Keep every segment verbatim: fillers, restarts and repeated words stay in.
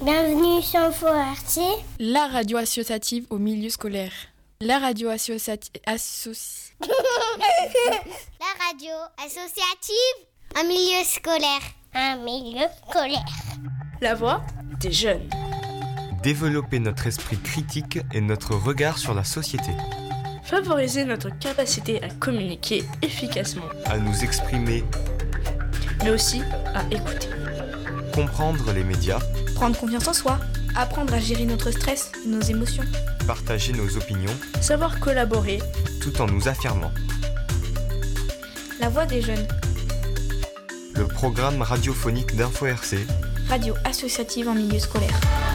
Bienvenue sur Info R C, la radio associative au milieu scolaire. La radio associative... Associ... La radio associative en milieu scolaire. Un milieu scolaire. La voix des jeunes. Développer notre esprit critique et notre regard sur la société. Favoriser notre capacité à communiquer efficacement. À nous exprimer. Mais aussi à écouter. Comprendre les médias. Prendre confiance en soi. Apprendre à gérer notre stress et nos émotions. Partager nos opinions. Savoir collaborer. Tout en nous affirmant. La voix des jeunes. Le programme radiophonique d'Info R C. Radio associative en milieu scolaire.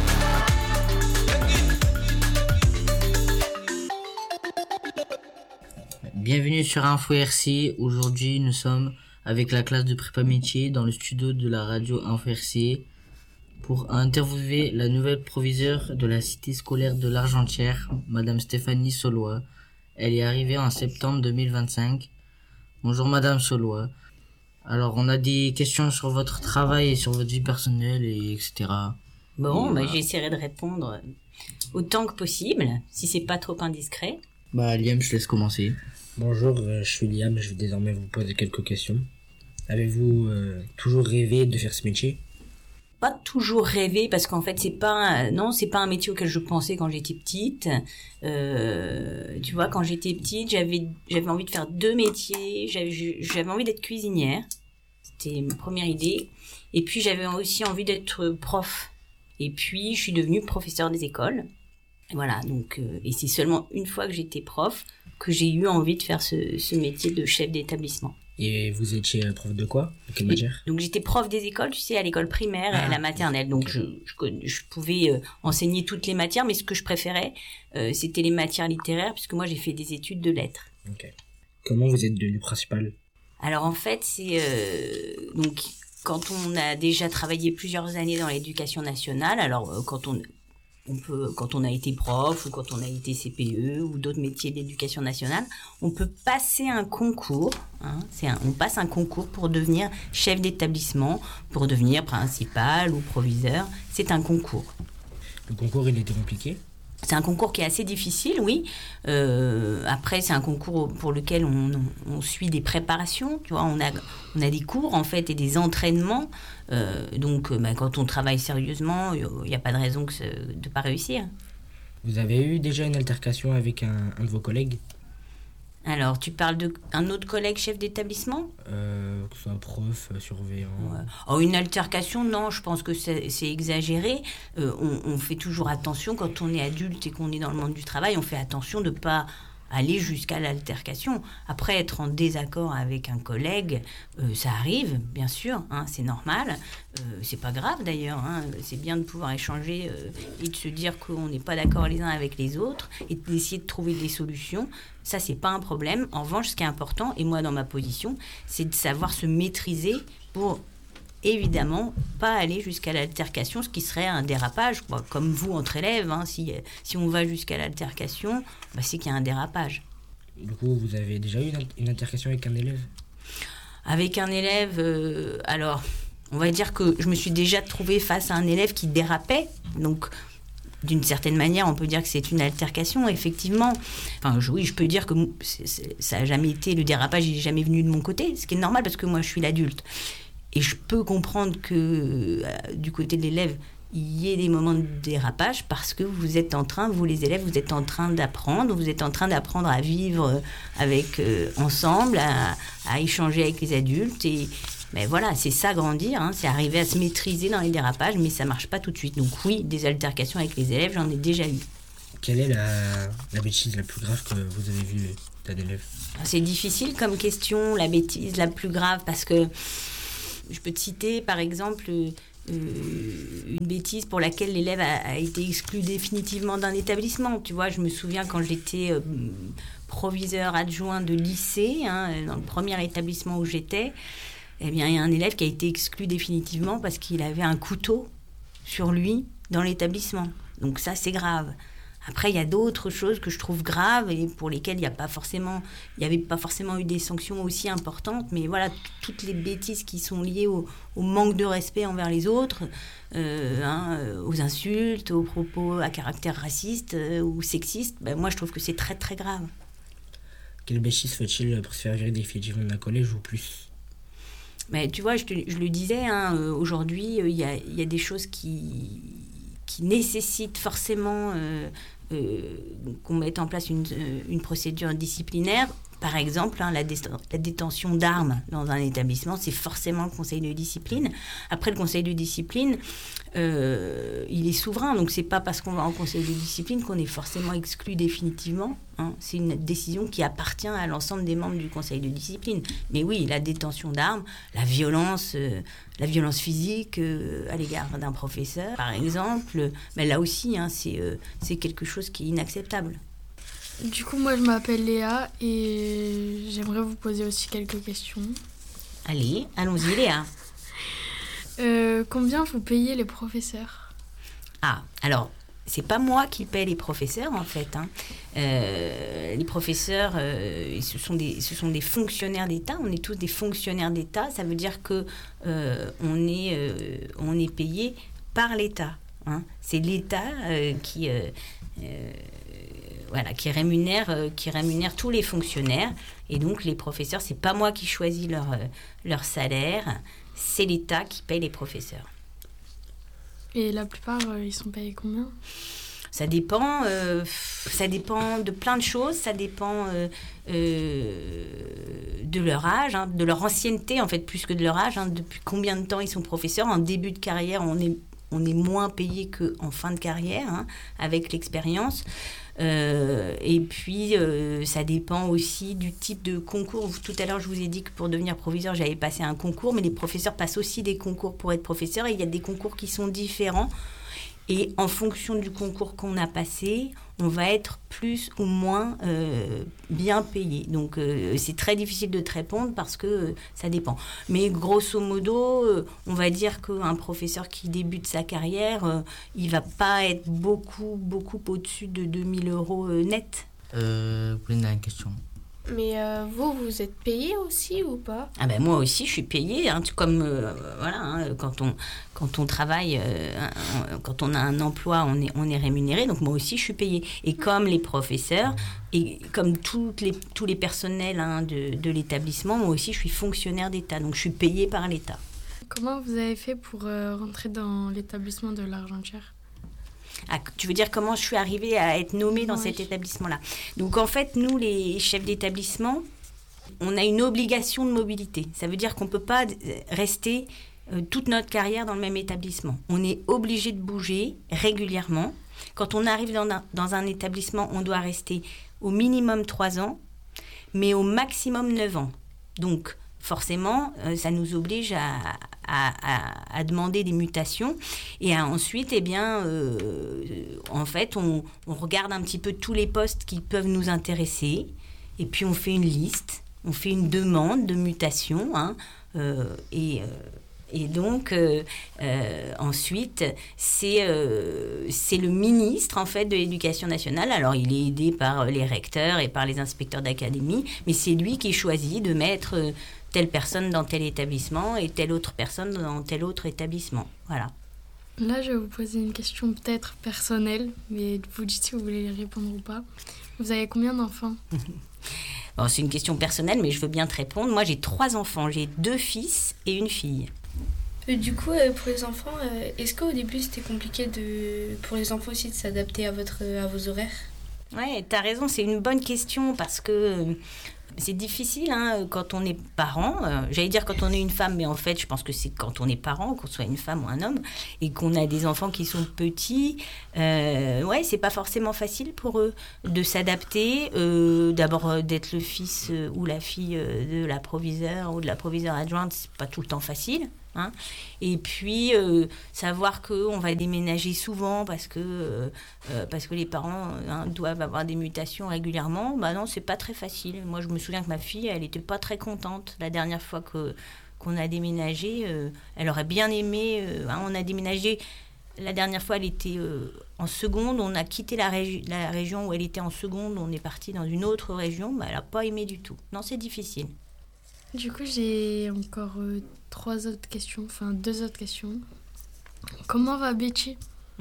Bienvenue sur Info R C. Aujourd'hui, nous sommes avec la classe de prépa métier dans le studio de la radio Info R C pour interviewer la nouvelle proviseure de la cité scolaire de l'Argentière, Madame Stéphanie Saulois. Elle est arrivée en septembre deux mille vingt-cinq. Bonjour Madame Saulois. Alors, on a des questions sur votre travail et sur votre vie personnelle, et etc. Bon, bah, j'essaierai de répondre autant que possible, si c'est pas trop indiscret. Bah, Liam, je te laisse commencer. Bonjour, euh, je suis Liam, je vais désormais vous poser quelques questions. Avez-vous euh, toujours rêvé de faire ce métier ? Pas toujours rêvé, parce qu'en fait, c'est pas, un, non, c'est pas un métier auquel je pensais quand j'étais petite. Euh, tu vois, quand j'étais petite, j'avais, j'avais envie de faire deux métiers. J'avais, j'avais envie d'être cuisinière. C'était ma première idée. Et puis, j'avais aussi envie d'être prof. Et puis, je suis devenue professeure des écoles. Voilà, donc, euh, et c'est seulement une fois que j'étais prof que j'ai eu envie de faire ce, ce métier de chef d'établissement. Et vous étiez prof de quoi ? De quelle matière ? Donc j'étais prof des écoles, tu sais, à l'école primaire et ah, à la maternelle. Donc je, je, je pouvais euh, enseigner toutes les matières, mais ce que je préférais, euh, c'était les matières littéraires, puisque moi j'ai fait des études de lettres. Ok. Comment vous êtes devenu principal ? Alors en fait, c'est euh, donc quand on a déjà travaillé plusieurs années dans l'éducation nationale, alors euh, quand on On peut, quand on a été prof ou quand on a été C P E ou d'autres métiers d'éducation nationale, on peut passer un concours. Hein, c'est un, on passe un concours pour devenir chef d'établissement, pour devenir principal ou proviseur. C'est un concours. Le concours, il était compliqué ? C'est un concours qui est assez difficile, oui. Euh, après, c'est un concours pour lequel on, on, on suit des préparations. Tu vois, on a, on a des cours en fait et des entraînements. Euh, donc, bah, quand on travaille sérieusement, il n'y a pas de raison que ce, de pas réussir. Vous avez eu déjà une altercation avec un, un de vos collègues ? Alors, tu parles d'un autre collègue chef d'établissement ? euh, Que ce soit prof, surveillant... Ouais. Oh, une altercation, non, je pense que c'est, c'est exagéré. Euh, on, on fait toujours attention, quand on est adulte et qu'on est dans le monde du travail, on fait attention de ne pas aller jusqu'à l'altercation. Après, être en désaccord avec un collègue, euh, ça arrive, bien sûr, hein, c'est normal. Euh, c'est pas grave d'ailleurs, hein, c'est bien de pouvoir échanger euh, et de se dire qu'on n'est pas d'accord les uns avec les autres et d'essayer de trouver des solutions. Ça, c'est pas un problème. En revanche, ce qui est important, et moi dans ma position, c'est de savoir se maîtriser pour évidemment pas aller jusqu'à l'altercation, ce qui serait un dérapage, quoi. Comme vous entre élèves, hein, si, si on va jusqu'à l'altercation, bah, c'est qu'il y a un dérapage. Du coup, vous avez déjà eu une, une altercation avec un élève ? Avec un élève, euh, alors, on va dire que je me suis déjà trouvée face à un élève qui dérapait, donc d'une certaine manière, on peut dire que c'est une altercation, effectivement. Enfin, je, oui, je peux dire que c'est, c'est, ça n'a jamais été, le dérapage n'est jamais venu de mon côté, ce qui est normal parce que moi, je suis l'adulte. Et je peux comprendre que euh, du côté de l'élève, il y ait des moments de dérapage parce que vous êtes en train, vous les élèves, vous êtes en train d'apprendre, vous êtes en train d'apprendre à vivre avec, euh, ensemble, à, à échanger avec les adultes. Et ben voilà, c'est ça grandir, hein, c'est arriver à se maîtriser dans les dérapages, mais ça ne marche pas tout de suite. Donc oui, des altercations avec les élèves, j'en ai déjà eu. Quelle est la, la bêtise la plus grave que vous avez vue d'un élève ? C'est difficile comme question, la bêtise la plus grave, parce que je peux te citer, par exemple, euh, une bêtise pour laquelle l'élève a, a été exclu définitivement d'un établissement. Tu vois, je me souviens quand j'étais euh, proviseur adjoint de lycée, hein, dans le premier établissement où j'étais, eh bien, il y a un élève qui a été exclu définitivement parce qu'il avait un couteau sur lui dans l'établissement. Donc ça, c'est grave. Après, il y a d'autres choses que je trouve graves et pour lesquelles il n'y a pas forcément, il n'y avait pas forcément eu des sanctions aussi importantes. Mais voilà, t- toutes les bêtises qui sont liées au, au manque de respect envers les autres, euh, hein, euh, aux insultes, aux propos à caractère raciste euh, ou sexiste, ben moi je trouve que c'est très très grave. Quelle bêtise faut-il pour se faire virer définitivement d'un collège ou plus? Mais tu vois, je, te, je le disais, hein, euh, aujourd'hui, il euh, y, a, y a des choses qui, qui nécessitent forcément euh, euh, qu'on mette en place une, une procédure disciplinaire. Par exemple, hein, la, dé- la détention d'armes dans un établissement, c'est forcément le conseil de discipline. Après, le conseil de discipline, euh, il est souverain. Donc, c'est pas parce qu'on va en conseil de discipline qu'on est forcément exclu définitivement. Hein. C'est une décision qui appartient à l'ensemble des membres du conseil de discipline. Mais oui, la détention d'armes, la violence, euh, la violence physique euh, à l'égard d'un professeur, par exemple, mais là aussi, hein, c'est, euh, c'est quelque chose qui est inacceptable. Du coup, moi, je m'appelle Léa et j'aimerais vous poser aussi quelques questions. Allez, allons-y Léa. Euh, combien vous payez les professeurs ? Ah, alors, c'est pas moi qui paie les professeurs, en fait. Hein. Euh, les professeurs, euh, ce, sont des, ce sont des fonctionnaires d'État. On est tous des fonctionnaires d'État. Ça veut dire qu'on euh, est, euh, on est payé par l'État. Hein. C'est l'État euh, qui... Euh, euh, Voilà, qui rémunère, euh, qui rémunère tous les fonctionnaires. Et donc, les professeurs, c'est pas moi qui choisis leur, euh, leur salaire, c'est l'État qui paye les professeurs. Et la plupart, euh, ils sont payés combien ? Ça dépend, euh, ça dépend de plein de choses. Ça dépend euh, euh, de leur âge, hein, de leur ancienneté, en fait, plus que de leur âge. Hein, depuis combien de temps ils sont professeurs ? En début de carrière, on est, on est moins payé qu'en fin de carrière, hein, avec l'expérience. Euh, et puis, euh, ça dépend aussi du type de concours. Tout à l'heure, je vous ai dit que pour devenir proviseur, j'avais passé un concours, mais les professeurs passent aussi des concours pour être professeurs. Et il y a des concours qui sont différents. Et en fonction du concours qu'on a passé, on va être plus ou moins euh, bien payé. Donc, euh, c'est très difficile de te répondre parce que euh, ça dépend. Mais grosso modo, euh, on va dire qu'un professeur qui débute sa carrière, euh, il ne va pas être beaucoup, beaucoup au-dessus de deux mille euros euh, net. Euh, Pauline a une question. Mais euh, vous, vous êtes payé aussi ou pas ? Ah ben moi aussi, je suis payée. Hein, comme euh, voilà, hein, quand on quand on travaille, euh, quand on a un emploi, on est on est rémunéré. Donc moi aussi, je suis payée. Et comme les professeurs et comme toutes les tous les personnels hein, de de l'établissement, moi aussi, je suis fonctionnaire d'État. Donc je suis payée par l'État. Comment vous avez fait pour euh, rentrer dans l'établissement de l'Argentière ? Ah, tu veux dire comment je suis arrivée à être nommée dans Oui. cet établissement-là. Donc en fait, nous, les chefs d'établissement, on a une obligation de mobilité. Ça veut dire qu'on ne peut pas rester euh, toute notre carrière dans le même établissement. On est obligé de bouger régulièrement. Quand on arrive dans un, dans un établissement, on doit rester au minimum trois ans, mais au maximum neuf ans. Donc forcément, euh, ça nous oblige à, à, à, à demander des mutations. Et à, ensuite, eh bien, euh, en fait, on, on regarde un petit peu tous les postes qui peuvent nous intéresser. Et puis, on fait une liste, on fait une demande de mutation. Hein, euh, et, euh, et donc, euh, euh, ensuite, c'est, euh, c'est le ministre, en fait, de l'Éducation nationale. Alors, il est aidé par les recteurs et par les inspecteurs d'académie. Mais c'est lui qui choisit de mettre... Euh, telle personne dans tel établissement et telle autre personne dans tel autre établissement. Voilà. Là, je vais vous poser une question peut-être personnelle, mais vous dites si vous voulez y répondre ou pas. Vous avez combien d'enfants ? Bon, c'est une question personnelle, mais je veux bien te répondre. Moi, j'ai trois enfants. J'ai deux fils et une fille. Et du coup, euh, pour les enfants, euh, est-ce qu'au début, c'était compliqué de, pour les enfants aussi de s'adapter à, votre, à vos horaires ? Ouais, t'as raison, c'est une bonne question parce que... Euh, c'est difficile hein, quand on est parent. Euh, j'allais dire quand on est une femme, mais en fait, je pense que c'est quand on est parent, qu'on soit une femme ou un homme, et qu'on a des enfants qui sont petits. Euh, ouais, c'est pas forcément facile pour eux de s'adapter. Euh, d'abord, euh, d'être le fils euh, ou la fille euh, de la proviseure ou de la proviseure adjointe, c'est pas tout le temps facile. Hein. Et puis, euh, savoir qu'on va déménager souvent parce que, euh, euh, parce que les parents hein, doivent avoir des mutations régulièrement, bah non, c'est pas très facile. Moi, je me souviens que ma fille, elle était pas très contente la dernière fois que, qu'on a déménagé. Euh, elle aurait bien aimé... Euh, hein, on a déménagé la dernière fois, elle était euh, en seconde. On a quitté la, régi- la région où elle était en seconde. On est parti dans une autre région. Bah, elle n'a pas aimé du tout. Non, c'est difficile. Du coup, j'ai encore euh, trois autres questions, enfin deux autres questions. Comment va Betty ?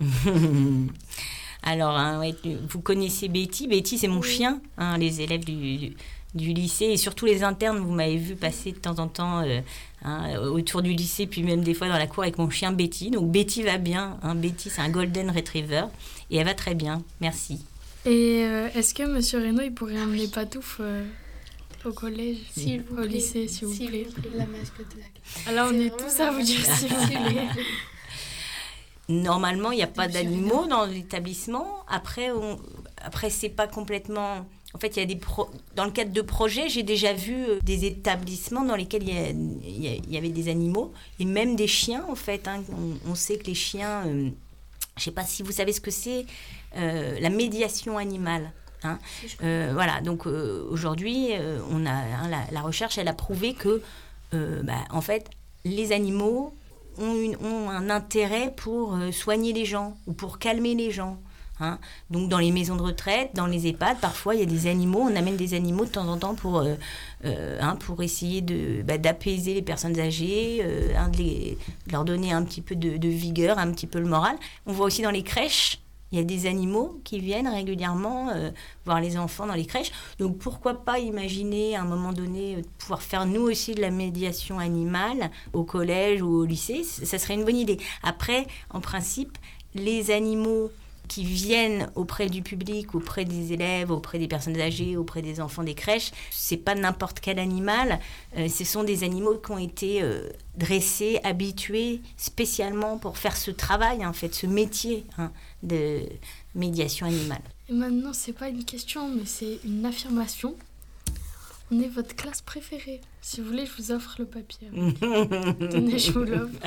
Alors, hein, ouais, vous connaissez Betty. Betty, c'est mon oui. chien. Hein, les élèves du, du, du lycée et surtout les internes, vous m'avez vu passer de temps en temps euh, hein, autour du lycée, puis même des fois dans la cour avec mon chien Betty. Donc, Betty va bien. Hein, Betty, c'est un Golden Retriever et elle va très bien. Merci. Et euh, est-ce que Monsieur Reynaud, il pourrait emmener Patouf euh, au collège, s'il vous au plaît. lycée, s'il vous s'il plaît. Vous plaît. La mascotte de la... Alors, on est tous à vous dire s'il vous plaît. Normalement, il n'y a pas d'animaux dans l'établissement. Après, on... Après c'est pas complètement... En fait, il y a des pro... dans le cadre de projets, j'ai déjà vu des établissements dans lesquels il y, a... il y avait des animaux et même des chiens, en fait. Hein. On... on sait que les chiens... Euh... Je ne sais pas si vous savez ce que c'est, euh, la médiation animale. Hein. Euh, voilà, donc euh, aujourd'hui, euh, on a, hein, la, la recherche, elle a prouvé que, euh, bah, en fait, les animaux ont, une, ont un intérêt pour euh, soigner les gens ou pour calmer les gens. Hein. Donc dans les maisons de retraite, dans les EHPAD, parfois il y a des animaux, on amène des animaux de temps en temps pour, euh, euh, hein, pour essayer de, bah, d'apaiser les personnes âgées, euh, hein, de, les, de leur donner un petit peu de, de vigueur, un petit peu le moral. On voit aussi dans les crèches, il y a des animaux qui viennent régulièrement euh, voir les enfants dans les crèches. Donc pourquoi pas imaginer à un moment donné euh, pouvoir faire nous aussi de la médiation animale au collège ou au lycée, ça serait une bonne idée. Après, en principe, les animaux qui viennent auprès du public, auprès des élèves, auprès des personnes âgées, auprès des enfants des crèches, c'est pas n'importe quel animal, euh, ce sont des animaux qui ont été euh, dressés, habitués spécialement pour faire ce travail, en fait, ce métier hein, de médiation animale. Et maintenant, c'est pas une question, mais c'est une affirmation. On est votre classe préférée. Si vous voulez, je vous offre le papier. Tenez, je vous l'offre.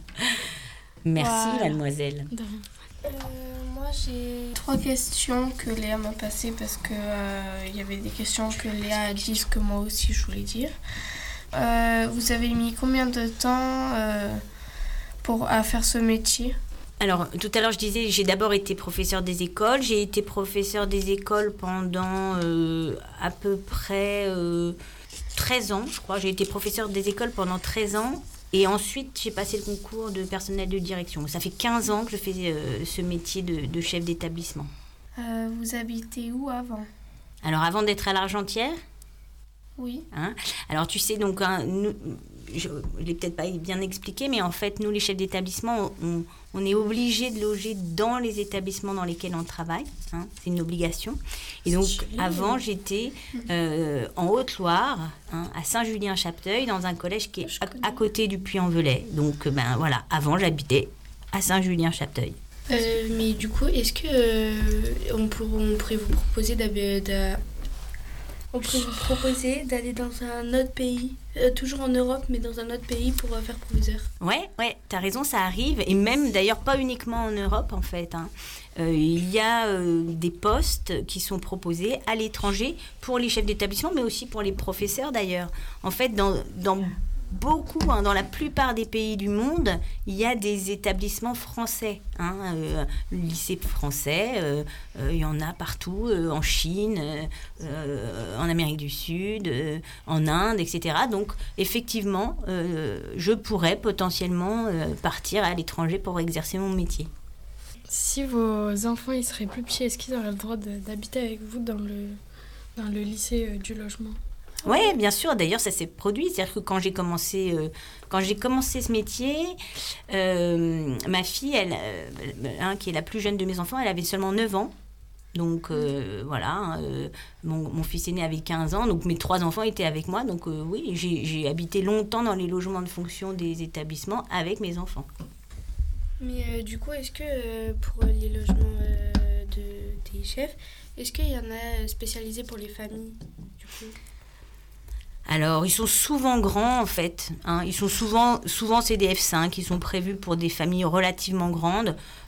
Merci, voilà. Mademoiselle. De rien. Euh, moi j'ai trois questions que Léa m'a passées parce que euh, y avait des questions que Léa a dit que moi aussi je voulais dire. Euh, vous avez mis combien de temps euh, pour, à faire ce métier ? Alors, tout à l'heure, je disais, j'ai d'abord été professeure des écoles. J'ai été professeure des écoles pendant euh, à peu près euh, treize ans, je crois. J'ai été professeure des écoles pendant treize ans. Et ensuite, j'ai passé le concours de personnel de direction. Ça fait quinze ans que je fais euh, ce métier de, de chef d'établissement. Euh, vous habitez où avant ? Alors, avant d'être à l'Argentière ? Oui. Hein ? Alors, tu sais, donc, hein, nous, je ne l'ai peut-être pas bien expliqué, mais en fait, nous, les chefs d'établissement, on, on est obligés de loger dans les établissements dans lesquels on travaille. Hein, c'est une obligation. Et donc, avant, j'étais euh, en Haute-Loire, hein, à Saint-Julien-Chapteuil, dans un collège qui est à, à côté du Puy-en-Velay. Donc, ben voilà, avant, j'habitais à Saint-Julien-Chapteuil. Euh, mais du coup, est-ce que euh, on, pour, on pourrait vous proposer d'aller... On pourrait vous proposer d'aller dans un autre pays, euh, toujours en Europe, mais dans un autre pays pour euh, faire proviseur. Ouais, ouais, t'as raison, ça arrive. Et même, d'ailleurs, pas uniquement en Europe, en fait. Hein. Euh, il y a euh, des postes qui sont proposés à l'étranger pour les chefs d'établissement, mais aussi pour les professeurs, d'ailleurs. En fait, dans... dans beaucoup, hein, dans la plupart des pays du monde, il y a des établissements français. Hein, euh, le lycée français, euh, euh, il y en a partout, euh, en Chine, euh, en Amérique du Sud, euh, en Inde, et cetera. Donc, effectivement, euh, je pourrais potentiellement euh, partir à l'étranger pour exercer mon métier. Si vos enfants ils seraient plus petits, est-ce qu'ils auraient le droit de, d'habiter avec vous dans le, dans le lycée euh, du logement ? Oui, bien sûr. D'ailleurs, ça s'est produit. C'est-à-dire que quand j'ai commencé, euh, quand j'ai commencé ce métier, euh, ma fille, elle, euh, hein, qui est la plus jeune de mes enfants, elle avait seulement neuf ans. Donc, euh, voilà. Euh, mon, mon fils aîné avait quinze ans. Donc, mes trois enfants étaient avec moi. Donc, euh, oui, j'ai, j'ai habité longtemps dans les logements de fonction des établissements avec mes enfants. Mais euh, du coup, est-ce que euh, pour les logements euh, de, des chefs, est-ce qu'il y en a spécialisés pour les familles du coup ? Alors, ils sont souvent grands, en fait. Hein. Ils sont souvent, souvent, c'est des F cinq. Ils sont prévus pour des familles relativement grandes.